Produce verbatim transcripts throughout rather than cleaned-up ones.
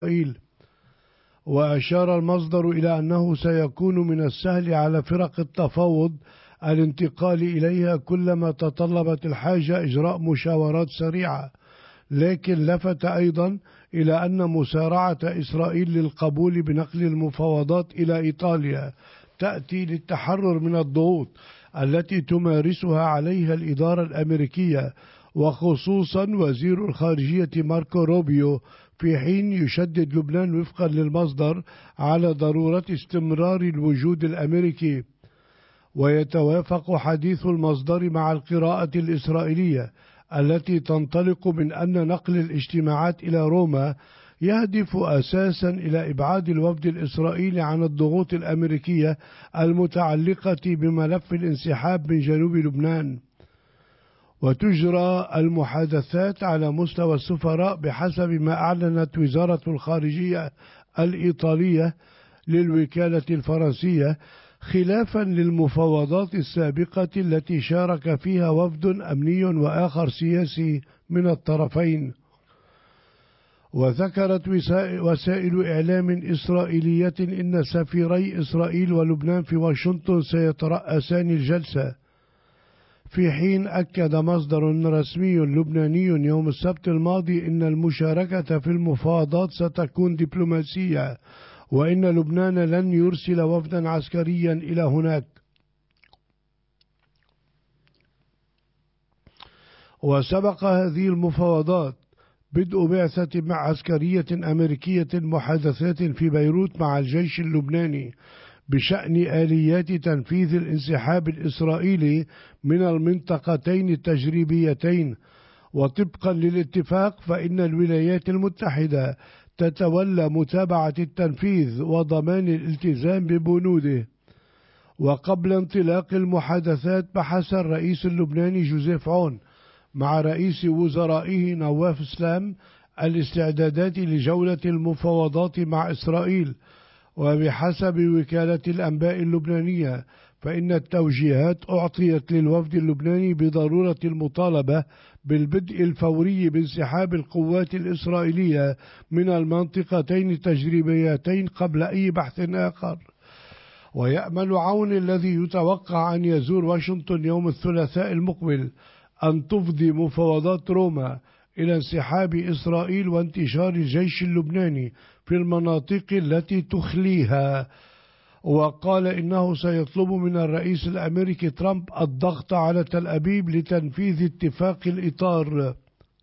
إسرائيل. وأشار المصدر إلى أنه سيكون من السهل على فرق التفاوض الانتقال إليها كلما تطلبت الحاجة إجراء مشاورات سريعة، لكن لفت أيضا إلى أن مسارعة إسرائيل للقبول بنقل المفاوضات إلى إيطاليا تأتي للتحرر من الضغوط التي تمارسها عليها الإدارة الأمريكية، وخصوصا وزير الخارجية ماركو روبيو، في حين يشدد لبنان وفقا للمصدر على ضرورة استمرار الوجود الأمريكي. ويتوافق حديث المصدر مع القراءة الإسرائيلية التي تنطلق من أن نقل الاجتماعات إلى روما يهدف أساسا إلى إبعاد الوفد الإسرائيلي عن الضغوط الأمريكية المتعلقة بملف الانسحاب من جنوب لبنان. وتجرى المحادثات على مستوى السفراء بحسب ما أعلنت وزارة الخارجية الإيطالية للوكالة الفرنسية، خلافا للمفاوضات السابقة التي شارك فيها وفد أمني وآخر سياسي من الطرفين. وذكرت وسائل إعلام إسرائيلية إن سفيري إسرائيل ولبنان في واشنطن سيترأسان الجلسة، في حين أكد مصدر رسمي لبناني يوم السبت الماضي إن المشاركة في المفاوضات ستكون دبلوماسية، وإن لبنان لن يرسل وفدا عسكريا إلى هناك. وسبق هذه المفاوضات بدء بعثة مع عسكرية أمريكية محادثات في بيروت مع الجيش اللبناني بشأن آليات تنفيذ الانسحاب الإسرائيلي من المنطقتين التجريبيتين. وطبقا للاتفاق فإن الولايات المتحدة تتولى متابعة التنفيذ وضمان الالتزام ببنوده. وقبل انطلاق المحادثات بحث الرئيس اللبناني جوزيف عون مع رئيس وزرائه نواف سلام الاستعدادات لجولة المفاوضات مع إسرائيل. وبحسب وكالة الأنباء اللبنانية فإن التوجيهات أعطيت للوفد اللبناني بضرورة المطالبة بالبدء الفوري بانسحاب القوات الإسرائيلية من المنطقتين التجريبيتين قبل أي بحث آخر. ويأمل عون الذي يتوقع أن يزور واشنطن يوم الثلاثاء المقبل أن تفضي مفاوضات روما إلى انسحاب إسرائيل وانتشار الجيش اللبناني في المناطق التي تخليها. وقال إنه سيطلب من الرئيس الأمريكي ترامب الضغط على تل أبيب لتنفيذ اتفاق الإطار.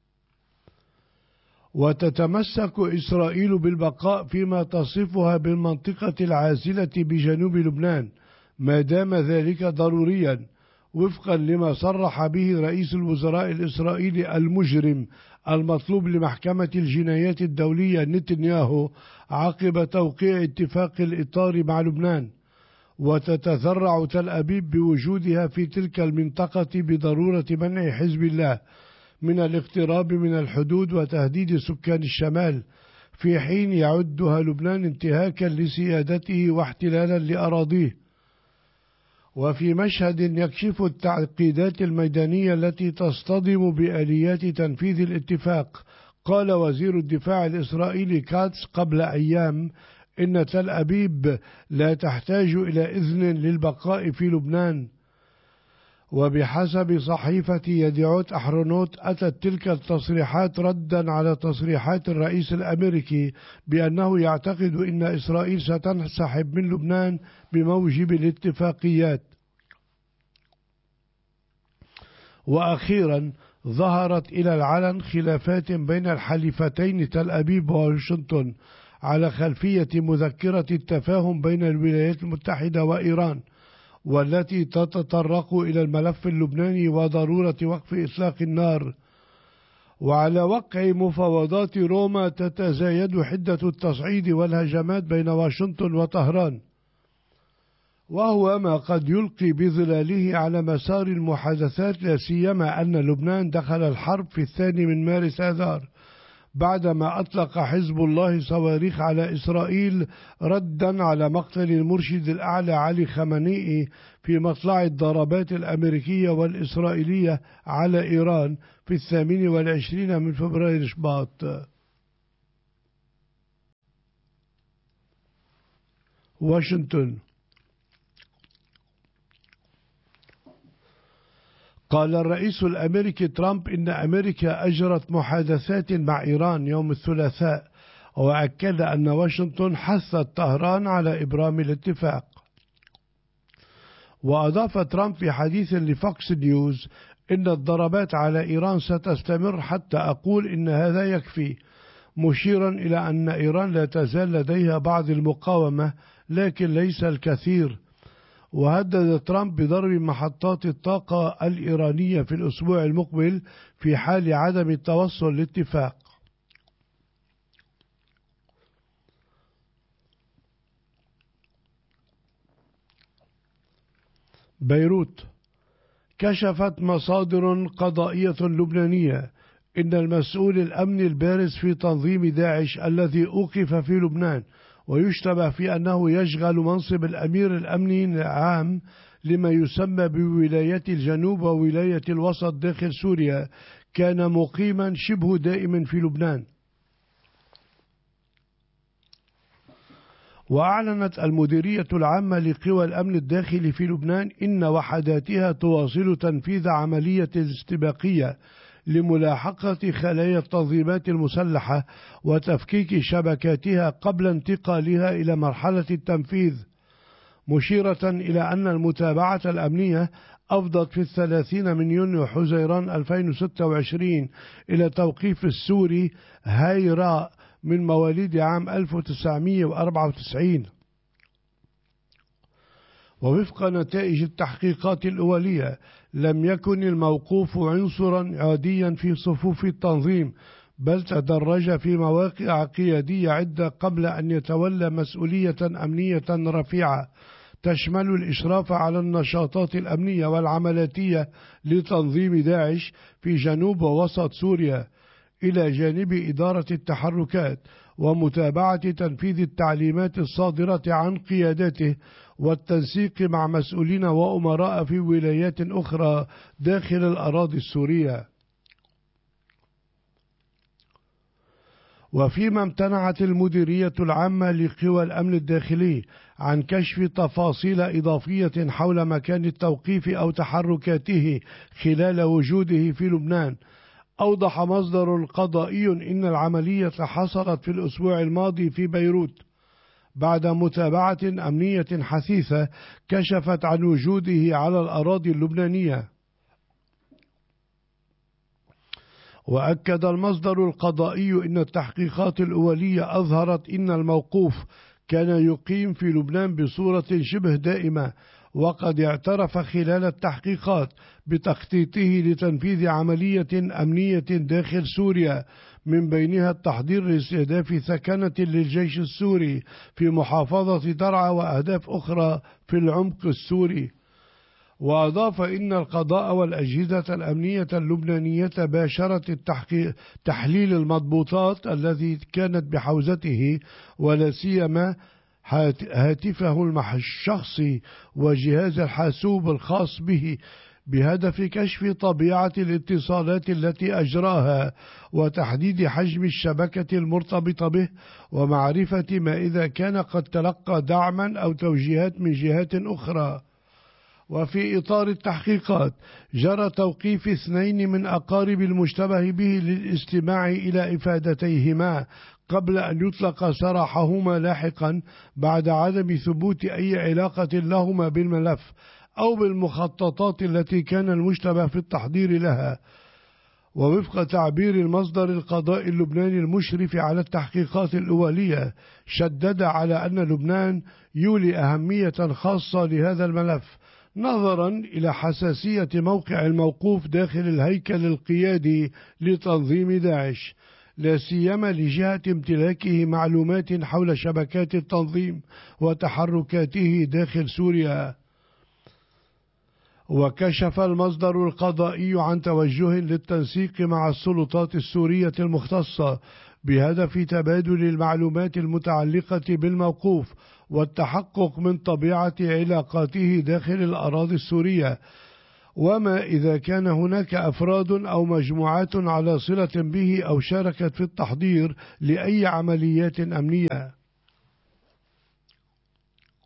وتتمسك إسرائيل بالبقاء فيما تصفها بالمنطقة العازلة بجنوب لبنان ما دام ذلك ضروريا، وفقا لما صرح به رئيس الوزراء الإسرائيلي المجرم المطلوب لمحكمة الجنايات الدولية نتنياهو عقب توقيع اتفاق الإطار مع لبنان. وتتذرع تل أبيب بوجودها في تلك المنطقة بضرورة منع حزب الله من الاقتراب من الحدود وتهديد سكان الشمال، في حين يعدها لبنان انتهاكا لسيادته واحتلالا لأراضيه. وفي مشهد يكشف التعقيدات الميدانية التي تصطدم بآليات تنفيذ الاتفاق، قال وزير الدفاع الإسرائيلي كاتس قبل أيام إن تل أبيب لا تحتاج إلى إذن للبقاء في لبنان. وبحسب صحيفة يديعوت أحرونوت أتت تلك التصريحات ردا على تصريحات الرئيس الأمريكي بأنه يعتقد أن إسرائيل ستنسحب من لبنان بموجب الاتفاقيات. وأخيرا ظهرت إلى العلن خلافات بين الحليفتين تل أبيب وواشنطن على خلفية مذكرة التفاهم بين الولايات المتحدة وإيران، والتي تتطرق إلى الملف اللبناني وضرورة وقف إطلاق النار. وعلى وقع مفاوضات روما تتزايد حدة التصعيد والهجمات بين واشنطن وطهران، وهو ما قد يلقي بظلاله على مسار المحادثات، لا سيما أن لبنان دخل الحرب في الثاني من مارس آذار بعدما أطلق حزب الله صواريخ على إسرائيل ردا على مقتل المرشد الأعلى علي خامنئي في مطلع الضربات الأمريكية والإسرائيلية على إيران في الثامن والعشرين من فبراير شباط. واشنطن. قال الرئيس الأمريكي ترامب إن أمريكا أجرت محادثات مع إيران يوم الثلاثاء، وأكد أن واشنطن حثت طهران على إبرام الاتفاق. وأضاف ترامب في حديث لفوكس نيوز إن الضربات على إيران ستستمر حتى أقول إن هذا يكفي، مشيرا إلى أن إيران لا تزال لديها بعض المقاومة لكن ليس الكثير. وهدد ترامب بضرب محطات الطاقة الإيرانية في الأسبوع المقبل في حال عدم التوصل لاتفاق. بيروت. كشفت مصادر قضائية لبنانية إن المسؤول الأمني البارز في تنظيم داعش الذي أوقف في لبنان ويشتبه في أنه يشغل منصب الأمير الأمني العام لما يسمى بولاية الجنوب وولاية الوسط داخل سوريا كان مقيما شبه دائما في لبنان. وأعلنت المديرية العامة لقوى الأمن الداخلي في لبنان إن وحداتها تواصل تنفيذ عملية استباقية لملاحقة خلايا التنظيمات المسلحة وتفكيك شبكاتها قبل انتقالها إلى مرحلة التنفيذ، مشيرة إلى أن المتابعة الأمنية أفضت في الثلاثين من يونيو حزيران ألفين وستة وعشرين إلى توقيف السوري هايراء من مواليد عام ألف وتسعمئة وأربعة وتسعين. ووفق نتائج التحقيقات الأولية لم يكن الموقوف عنصرا عاديا في صفوف التنظيم، بل تدرج في مواقع قيادية عدة قبل أن يتولى مسؤولية أمنية رفيعة تشمل الإشراف على النشاطات الأمنية والعملاتية لتنظيم داعش في جنوب ووسط سوريا، إلى جانب إدارة التحركات ومتابعة تنفيذ التعليمات الصادرة عن قيادته والتنسيق مع مسؤولين وأمراء في ولايات أخرى داخل الأراضي السورية. وفيما امتنعت المديرية العامة لقوى الأمن الداخلي عن كشف تفاصيل إضافية حول مكان التوقيف أو تحركاته خلال وجوده في لبنان، أوضح مصدر قضائي إن العملية حصلت في الأسبوع الماضي في بيروت بعد متابعة أمنية حثيثة كشفت عن وجوده على الأراضي اللبنانية. وأكد المصدر القضائي إن التحقيقات الأولية أظهرت إن الموقوف كان يقيم في لبنان بصورة شبه دائمة، وقد اعترف خلال التحقيقات بتخطيطه لتنفيذ عملية أمنية داخل سوريا من بينها التحضير لاستهداف ثكنة للجيش السوري في محافظة درعا وأهداف أخرى في العمق السوري. وأضاف إن القضاء والأجهزة الأمنية اللبنانية باشرت التحقيق تحليل المضبوطات التي كانت بحوزته ولا سيما هاتفه الشخصي وجهاز الحاسوب الخاص به بهدف كشف طبيعة الاتصالات التي أجراها وتحديد حجم الشبكة المرتبطة به ومعرفة ما إذا كان قد تلقى دعما أو توجيهات من جهات أخرى. وفي إطار التحقيقات جرى توقيف اثنين من أقارب المشتبه به للاستماع إلى إفادتيهما قبل أن يطلق سراحهما لاحقا بعد عدم ثبوت أي علاقة لهما بالملف أو بالمخططات التي كان المشتبه في التحضير لها. ووفق تعبير المصدر القضائي اللبناني المشرف على التحقيقات الأولية، شدد على أن لبنان يولي أهمية خاصة لهذا الملف نظرا إلى حساسية موقع الموقوف داخل الهيكل القيادي لتنظيم داعش، لا سيما لجهة امتلاكه معلومات حول شبكات التنظيم وتحركاته داخل سوريا. وكشف المصدر القضائي عن توجه للتنسيق مع السلطات السورية المختصة بهدف تبادل المعلومات المتعلقة بالموقوف والتحقق من طبيعة علاقاته داخل الأراضي السورية، وما إذا كان هناك أفراد أو مجموعات على صلة به أو شاركت في التحضير لأي عمليات أمنية.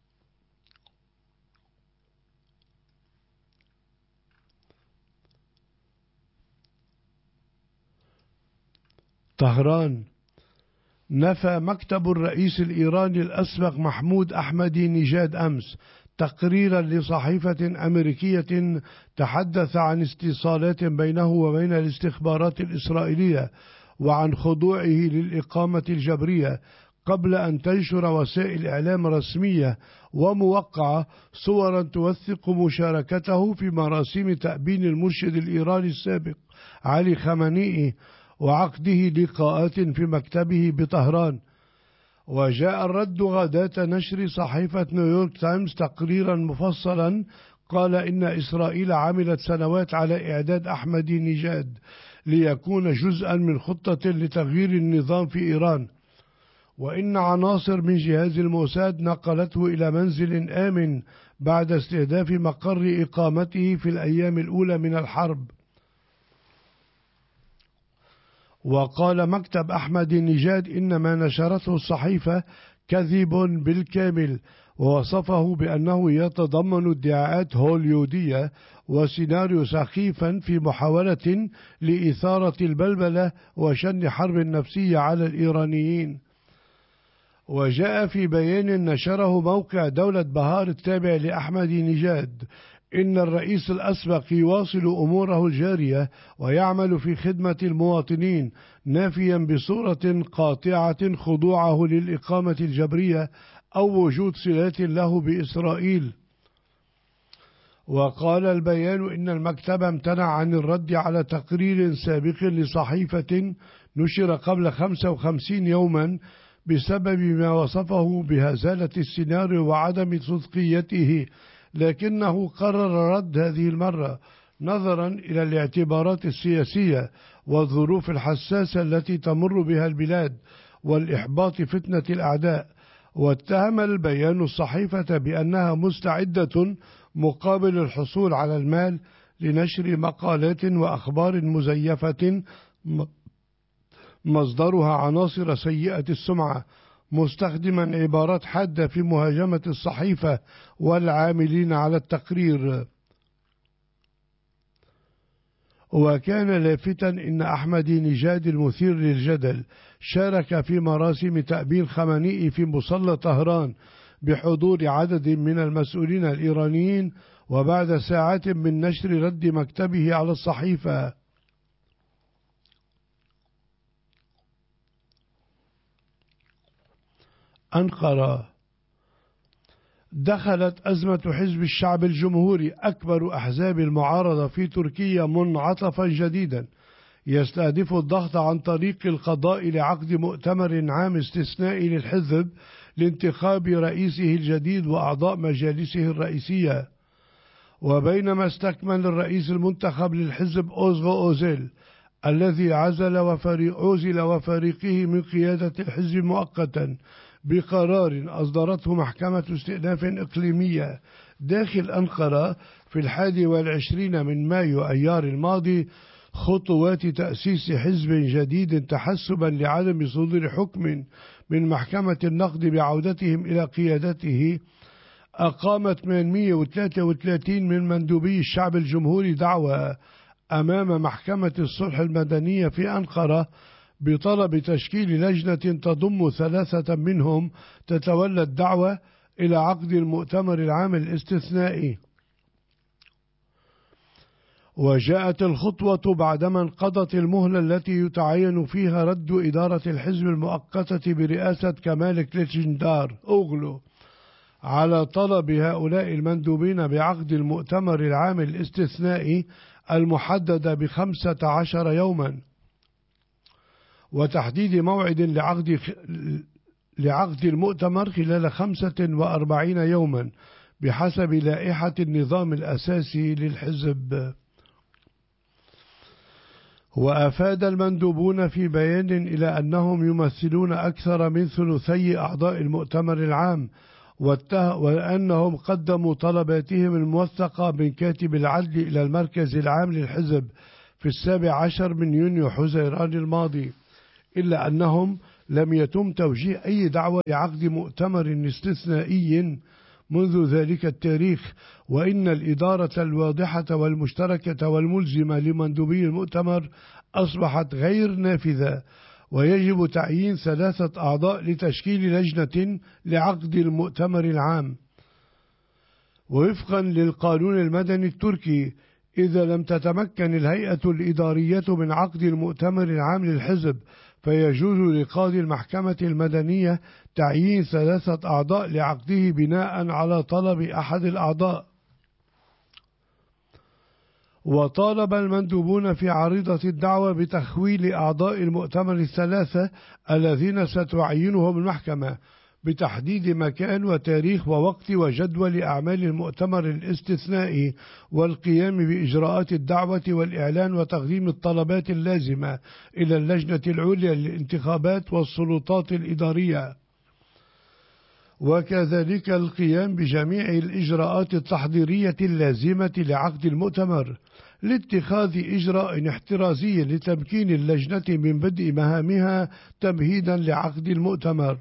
طهران. نفى مكتب الرئيس الإيراني الأسبق محمود أحمدي نيجاد أمس تقريرا لصحيفة أمريكية تحدث عن استيصالات بينه وبين الاستخبارات الإسرائيلية وعن خضوعه للإقامة الجبرية، قبل أن تنشر وسائل إعلام رسمية وموقعة صورا توثق مشاركته في مراسم تأبين المرشد الإيراني السابق علي خامنئي وعقده لقاءات في مكتبه بطهران. وجاء الرد غداة نشر صحيفة نيويورك تايمز تقريرا مفصلا قال إن إسرائيل عملت سنوات على إعداد أحمدي نيجاد ليكون جزءا من خطة لتغيير النظام في إيران، وإن عناصر من جهاز الموساد نقلته إلى منزل آمن بعد استهداف مقر إقامته في الأيام الأولى من الحرب. وقال مكتب أحمدي نيجاد إن ما نشرته الصحيفة كذب بالكامل، ووصفه بأنه يتضمن ادعاءات هوليودية وسيناريو سخيفا في محاولة لإثارة البلبلة وشن حرب نفسية على الإيرانيين. وجاء في بيان نشره موقع دولة بهار التابع لأحمدي نيجاد إن الرئيس الأسبق يواصل أموره الجارية ويعمل في خدمة المواطنين، نافيا بصورة قاطعة خضوعه للإقامة الجبرية أو وجود صلات له بإسرائيل. وقال البيان إن المكتب امتنع عن الرد على تقرير سابق لصحيفة نشر قبل خمسة وخمسين يوما بسبب ما وصفه بهزالة السيناريو وعدم صدقيته، لكنه قرر رد هذه المرة نظرا إلى الاعتبارات السياسية والظروف الحساسة التي تمر بها البلاد والإحباط فتنة الأعداء. واتهم البيان الصحيفة بأنها مستعدة مقابل الحصول على المال لنشر مقالات وأخبار مزيفة مصدرها عناصر سيئة السمعة، مستخدما عبارات حادة في مهاجمة الصحيفة والعاملين على التقرير. وكان لافتا إن أحمدي نيجاد المثير للجدل شارك في مراسم تأبين خامنئي في مصلى طهران بحضور عدد من المسؤولين الإيرانيين، وبعد ساعات من نشر رد مكتبه على الصحيفة. أنقرة. دخلت أزمة حزب الشعب الجمهوري أكبر أحزاب المعارضة في تركيا منعطفا جديدا يستهدف الضغط عن طريق القضاء لعقد مؤتمر عام استثنائي للحزب لانتخاب رئيسه الجديد وأعضاء مجالسه الرئيسية. وبينما استكمل الرئيس المنتخب للحزب أوزغو أوزيل الذي عزل وفريق عزل وفريقه من قيادة الحزب مؤقتا بقرار أصدرته محكمة استئناف إقليمية داخل أنقرة في الحادي والعشرين من مايو أيار الماضي خطوات تأسيس حزب جديد تحسبا لعدم صدور حكم من محكمة النقد بعودتهم إلى قيادته، أقامت ثمانمئة وثلاثة وثلاثين من مندوبي الشعب الجمهوري دعوى أمام محكمة الصلح المدنية في أنقرة بطلب تشكيل لجنة تضم ثلاثة منهم تتولى الدعوة إلى عقد المؤتمر العام الاستثنائي. وجاءت الخطوة بعدما انقضت المهلة التي يتعين فيها رد إدارة الحزب المؤقتة برئاسة كمال كليتشندار أوغلو على طلب هؤلاء المندوبين بعقد المؤتمر العام الاستثنائي المحدد بخمسة عشر يوما، وتحديد موعد لعقد لعقد المؤتمر خلال خمسة وأربعين يوما بحسب لائحة النظام الأساسي للحزب. وأفاد المندوبون في بيان إلى أنهم يمثلون أكثر من ثلثي أعضاء المؤتمر العام، وأنهم قدموا طلباتهم الموثقة من كاتب العدل إلى المركز العام للحزب في السابع عشر من يونيو حزيران الماضي، إلا أنهم لم يتم توجيه أي دعوة لعقد مؤتمر استثنائي منذ ذلك التاريخ، وإن الإدارة الواضحة والمشتركة والملزمة لمندوبي المؤتمر أصبحت غير نافذة، ويجب تعيين ثلاثة أعضاء لتشكيل لجنة لعقد المؤتمر العام. ووفقا للقانون المدني التركي، إذا لم تتمكن الهيئة الإدارية من عقد المؤتمر العام للحزب، فيجوز لقاضي المحكمة المدنية تعيين ثلاثة أعضاء لعقده بناء على طلب أحد الأعضاء. وطالب المندوبون في عريضة الدعوة بتخويل أعضاء المؤتمر الثلاثة الذين ستعينهم المحكمة بتحديد مكان وتاريخ ووقت وجدول أعمال المؤتمر الاستثنائي، والقيام بإجراءات الدعوة والإعلان وتقديم الطلبات اللازمة إلى اللجنة العليا للانتخابات والسلطات الإدارية، وكذلك القيام بجميع الإجراءات التحضيرية اللازمة لعقد المؤتمر لاتخاذ إجراء احترازي لتمكين اللجنة من بدء مهامها تمهيدا لعقد المؤتمر.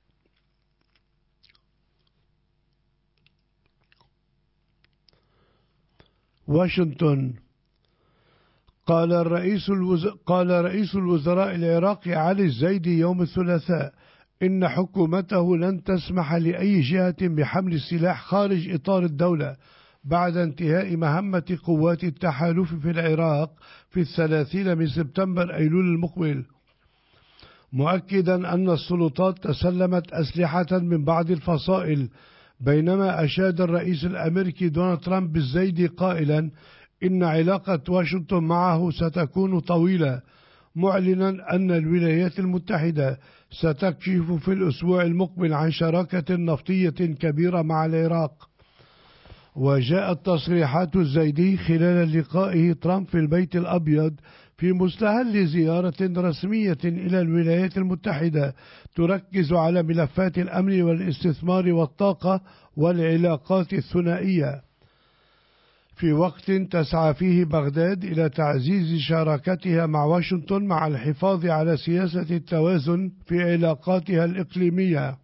واشنطن. قال الرئيس الوز... قال رئيس الوزراء العراقي علي الزيدي يوم الثلاثاء إن حكومته لن تسمح لأي جهة بحمل السلاح خارج إطار الدولة بعد انتهاء مهمة قوات التحالف في العراق في الثلاثين من سبتمبر أيلول المقبل، مؤكدا أن السلطات تسلمت أسلحة من بعض الفصائل، بينما أشاد الرئيس الأمريكي دونالد ترامب بالزيدي قائلا إن علاقة واشنطن معه ستكون طويلة، معلنا أن الولايات المتحدة ستكشف في الأسبوع المقبل عن شراكة نفطية كبيرة مع العراق. وجاءت تصريحات الزيدي خلال لقائه ترامب في البيت الأبيض في مستهل زيارة رسمية إلى الولايات المتحدة تركز على ملفات الأمن والاستثمار والطاقة والعلاقات الثنائية، في وقت تسعى فيه بغداد إلى تعزيز شراكتها مع واشنطن مع الحفاظ على سياسة التوازن في علاقاتها الإقليمية.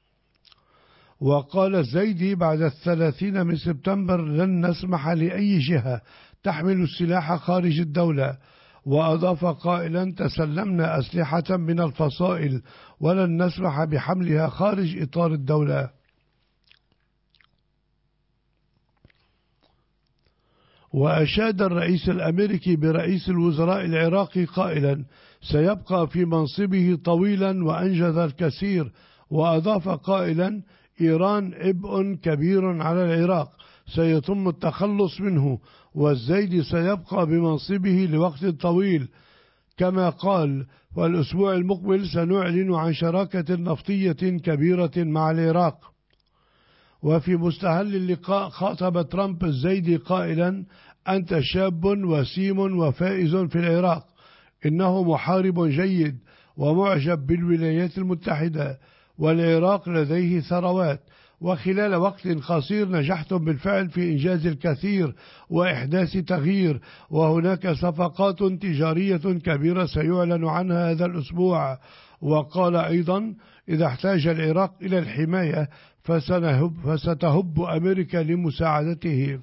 وقال الزيدي بعد الثلاثين من سبتمبر لن نسمح لأي جهة تحمل السلاح خارج الدولة، وأضاف قائلا تسلمنا أسلحة من الفصائل ولن نسمح بحملها خارج إطار الدولة. وأشاد الرئيس الأمريكي برئيس الوزراء العراقي قائلا سيبقى في منصبه طويلا وأنجز الكثير، وأضاف قائلا إيران عبء كبير على العراق سيتم التخلص منه، والزيدي سيبقى بمنصبه لوقت طويل. كما قال والأسبوع المقبل سنعلن عن شراكة نفطية كبيرة مع العراق. وفي مستهل اللقاء خاطب ترامب الزيدي قائلا أنت شاب وسيم وفائز في العراق، إنه محارب جيد ومعجب بالولايات المتحدة، والعراق لديه ثروات، وخلال وقت قصير نجحتم بالفعل في إنجاز الكثير وإحداث تغيير، وهناك صفقات تجارية كبيرة سيعلن عنها هذا الأسبوع. وقال أيضا إذا احتاج العراق إلى الحماية فسنهب فستهب أمريكا لمساعدته.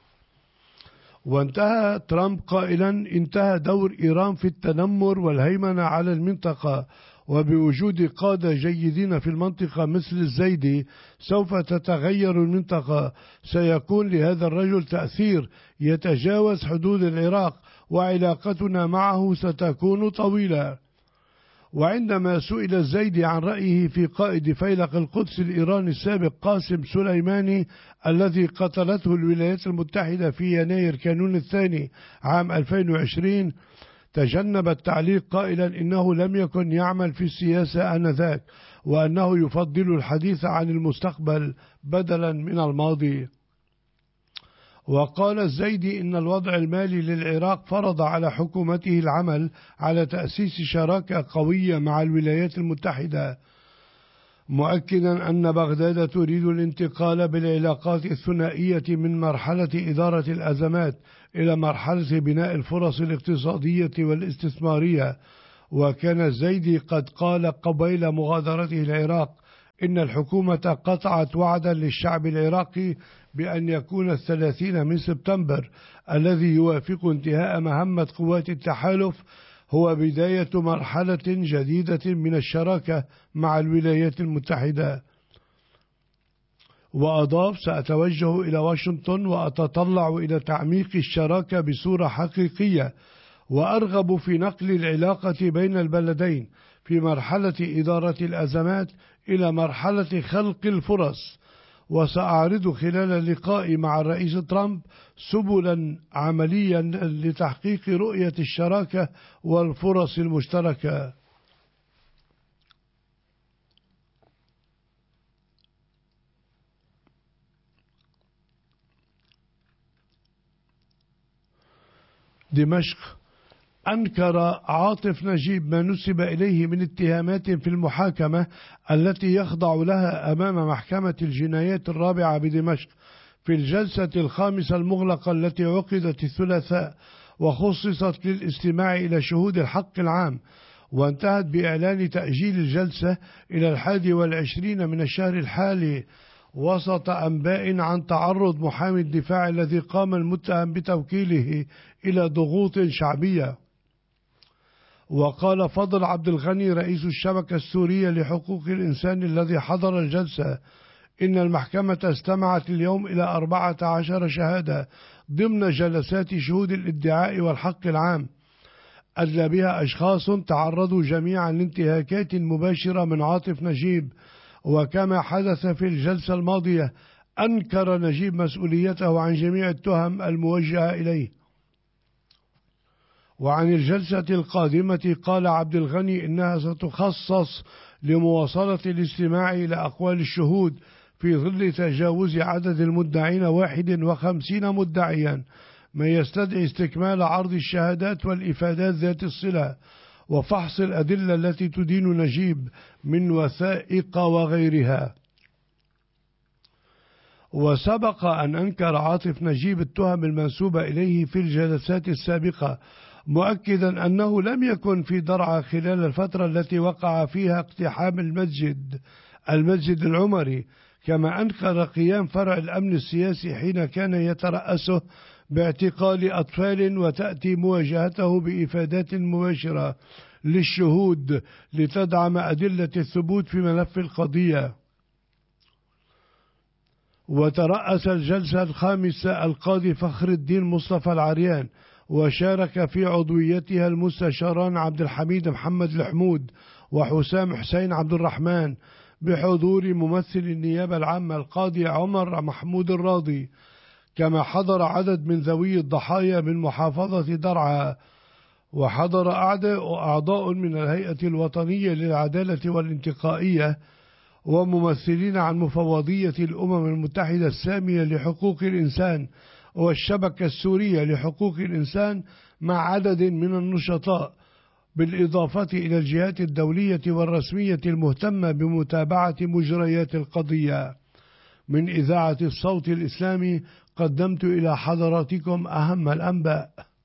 وانتهى ترامب قائلا انتهى دور إيران في التنمر والهيمنة على المنطقة، وبوجود قادة جيدين في المنطقة مثل الزيدي سوف تتغير المنطقة، سيكون لهذا الرجل تأثير يتجاوز حدود العراق، وعلاقتنا معه ستكون طويلة. وعندما سئل الزيدي عن رأيه في قائد فيلق القدس الإيراني السابق قاسم سليماني الذي قتلته الولايات المتحدة في يناير كانون الثاني عام ألفين وعشرين، تجنب التعليق قائلا إنه لم يكن يعمل في السياسة آنذاك، وأنه يفضل الحديث عن المستقبل بدلا من الماضي. وقال الزيدي إن الوضع المالي للعراق فرض على حكومته العمل على تأسيس شراكة قوية مع الولايات المتحدة، مؤكدا أن بغداد تريد الانتقال بالعلاقات الثنائية من مرحلة إدارة الأزمات إلى مرحلة بناء الفرص الاقتصادية والاستثمارية. وكان الزيدي قد قال قبيل مغادرته العراق إن الحكومة قطعت وعدا للشعب العراقي بأن يكون الثلاثين من سبتمبر الذي يوافق انتهاء مهمة قوات التحالف هو بداية مرحلة جديدة من الشراكة مع الولايات المتحدة. وأضاف: سأتوجه إلى واشنطن وأتطلع إلى تعميق الشراكة بصورة حقيقية، وأرغب في نقل العلاقة بين البلدين في مرحلة إدارة الأزمات إلى مرحلة خلق الفرص. وسأعرض خلال اللقاء مع الرئيس ترامب سبلا عمليا لتحقيق رؤية الشراكة والفرص المشتركة. دمشق. أنكر عاطف نجيب ما نسب إليه من اتهامات في المحاكمة التي يخضع لها أمام محكمة الجنايات الرابعة بدمشق في الجلسة الخامسة المغلقة التي عقدت الثلاثاء، وخصصت للاستماع إلى شهود الحق العام، وانتهت بإعلان تأجيل الجلسة إلى الحادي والعشرين من الشهر الحالي، وسط أنباء عن تعرض محامي الدفاع الذي قام المتهم بتوكيله إلى ضغوط شعبية. وقال فضل عبد الغني رئيس الشبكة السورية لحقوق الإنسان الذي حضر الجلسة إن المحكمة استمعت اليوم إلى أربعة عشر شهادة ضمن جلسات شهود الادعاء والحق العام، أدلى بها أشخاص تعرضوا جميعا لانتهاكات مباشرة من عاطف نجيب. وكما حدث في الجلسة الماضية، أنكر نجيب مسؤوليته عن جميع التهم الموجهة إليه. وعن الجلسة القادمة قال عبد الغني إنها ستخصص لمواصلة الاستماع إلى أقوال الشهود في ظل تجاوز عدد المدعين واحد وخمسين مدعيا، ما يستدعي استكمال عرض الشهادات والإفادات ذات الصلة وفحص الأدلة التي تدين نجيب من وثائق وغيرها. وسبق أن أنكر عاطف نجيب التهم المنسوبة إليه في الجلسات السابقة، مؤكدا أنه لم يكن في درعا خلال الفترة التي وقع فيها اقتحام المسجد المسجد العمري، كما أنكر قيام فرع الأمن السياسي حين كان يترأسه باعتقال أطفال، وتأتي مواجهته بإفادات مباشرة للشهود لتدعم أدلة الثبوت في ملف القضية. وترأس الجلسة الخامسة القاضي فخر الدين مصطفى العريان، وشارك في عضويتها المستشاران عبد الحميد محمد الحمود وحسام حسين عبد الرحمن، بحضور ممثل النيابة العامة القاضي عمر محمود الراضي. كما حضر عدد من ذوي الضحايا من محافظة درعا، وحضر أعضاء من الهيئة الوطنية للعدالة والانتقائية وممثلين عن مفوضية الأمم المتحدة السامية لحقوق الإنسان والشبكة السورية لحقوق الإنسان، مع عدد من النشطاء، بالإضافة إلى الجهات الدولية والرسمية المهتمة بمتابعة مجريات القضية. من إذاعة الصوت الإسلامي قدمت إلى حضراتكم أهم الأنباء.